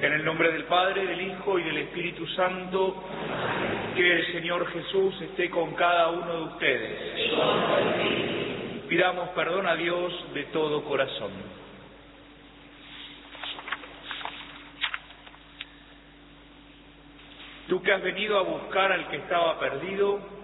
En el nombre del Padre, del Hijo y del Espíritu Santo, que el Señor Jesús esté con cada uno de ustedes. Pidamos perdón a Dios de todo corazón. Tú que has venido a buscar al que estaba perdido,